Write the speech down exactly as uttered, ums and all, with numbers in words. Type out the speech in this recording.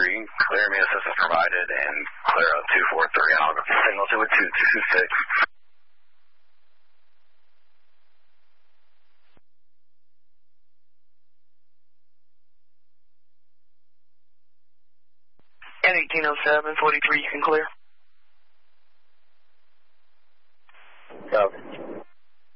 three, clear me assistance provided, and clear up two four three, and I'll get the signal to a two two six. And eighteen oh seven, forty-three, you can clear. Copy.